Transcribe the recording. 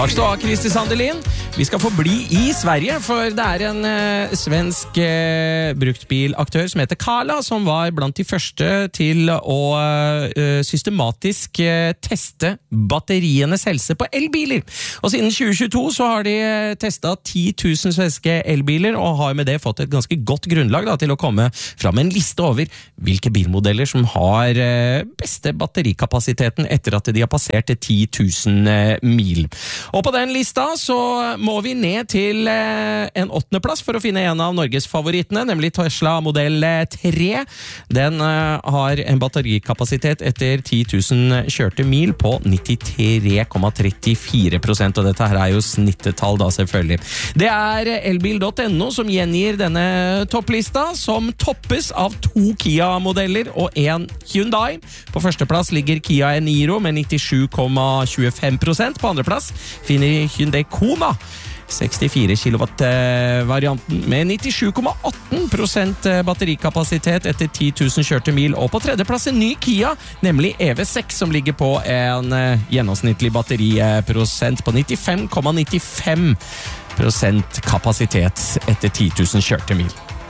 Takk skal du ha, Kristi Sandelin. Vi skal få bli i Sverige, for det en svensk bruktbilaktør som heter Kala, som var blant de første til å systematisk teste batterienes helse på elbiler. Og siden 2022 så har de testet 10 000 svenske elbiler, og har med det fått et ganske godt grunnlag til å komme fram med en liste over hvilke bilmodeller som har beste batterikapasiteten etter at de har passert 10 000 mil. Og på den lista så må vi ned til en 8. plass for å finne en av Norges favorittene, nemlig Tesla Model 3. Den har en batterikapasitet etter 10 000 kjørte mil på 93,34%, og dette her jo snittetall da selvfølgelig. Det elbil.no som gjengir denne topplista, som toppes av 2 Kia-modeller og 1 Hyundai. På første plass ligger Kia Niro med 97,25%. På andre plass finner Hyundai Kona 64 kW-varianten med 97,18% batterikapasitet etter 10 000 kjørte mil, og på tredje plass en ny Kia, nemlig EV6, som ligger på en gjennomsnittlig batteriprosent på 95,95% kapasitet etter 10 000 kjørte mil.